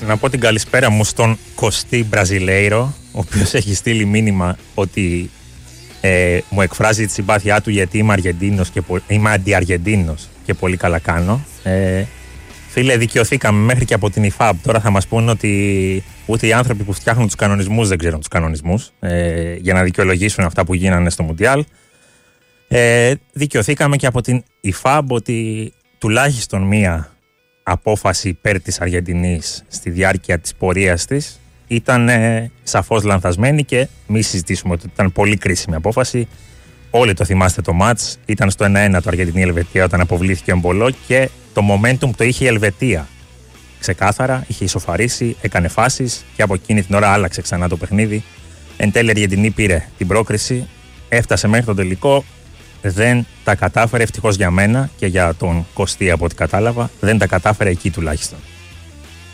Να πω την καλησπέρα μου στον Κωστή Μπραζιλέιρο, ο οποίος έχει στείλει μήνυμα ότι μου εκφράζει τη συμπάθειά του γιατί είμαι αντιαργεντίνος και πολύ καλά κάνω. Φίλε, δικαιωθήκαμε μέχρι και από την ΙΦΑΜ. Τώρα θα μας πούνε ότι ούτε οι άνθρωποι που φτιάχνουν τους κανονισμούς δεν ξέρουν τους κανονισμούς για να δικαιολογήσουν αυτά που γίνανε στο Μουντιάλ. Δικαιωθήκαμε και από την ΙΦΑΜ ότι τουλάχιστον μία απόφαση υπέρ της Αργεντινής στη διάρκεια της πορείας της ήταν σαφώς λανθασμένη και μη συζητήσουμε ότι ήταν πολύ κρίσιμη απόφαση. Όλοι το θυμάστε το μάτς, ήταν στο 1-1 το Αργεντινή-Ελβετία όταν αποβλήθηκε ο Εμπολό και το momentum το είχε η Ελβετία. Ξεκάθαρα, είχε ισοφαρίσει, έκανε φάσεις και από εκείνη την ώρα άλλαξε ξανά το παιχνίδι. Εν τέλει η Αργεντινή πήρε την πρόκριση, έφτασε μέχρι τον τελικό, δεν τα κατάφερε, ευτυχώς για μένα και για τον Κωστή από ό,τι κατάλαβα, δεν τα κατάφερε εκεί τουλάχιστον.